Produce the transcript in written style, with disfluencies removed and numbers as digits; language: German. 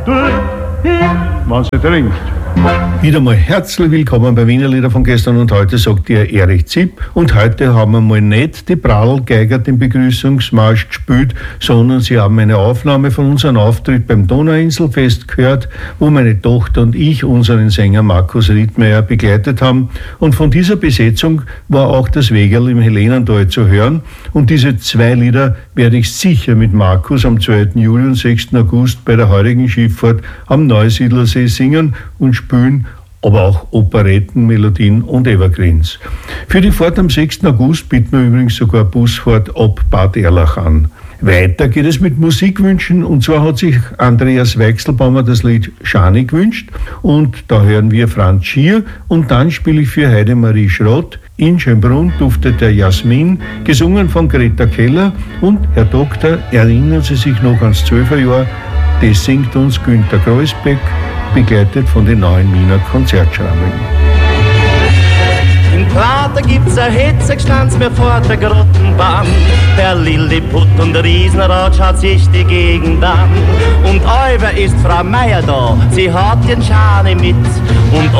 wenn sie trinkt. Wieder mal herzlich willkommen bei Wiener Lieder von gestern und heute, sagt ihr Erich Zipp. Und heute haben wir mal nicht die Prallgeiger den Begrüßungsmarsch gespielt, sondern sie haben eine Aufnahme von unserem Auftritt beim Donauinselfest gehört, wo meine Tochter und ich unseren Sänger Markus Riedmeier begleitet haben. Und von dieser Besetzung war auch das Wegerl im Helenental zu hören. Und diese zwei Lieder werde ich sicher mit Markus am 2. Juli und 6. August bei der heurigen Schifffahrt am Neusiedlersee singen und spielen, aber auch Operetten, Melodien und Evergreens. Für die Fahrt am 6. August bieten wir übrigens sogar Busfahrt ab Bad Erlach an. Weiter geht es mit Musikwünschen, und zwar hat sich Andreas Weichselbaumer das Lied Schani gewünscht und da hören wir Franz Schier und dann spiele ich für Heidemarie Schrott In Schönbrunn duftet der Jasmin, gesungen von Greta Keller, und Herr Doktor, erinnern Sie sich noch ans 12er Jahr, das singt uns Günter Kreuzbeck, begleitet von den neuen Wiener Konzertschrammeln. In Prater gibt's ein Hetzegestanz mir vor der Grottenbahn. Der Lilliput und der Riesenrad schaut sich die Gegend an. Und euer ist Frau Meier da, sie hat den Schane mit. Und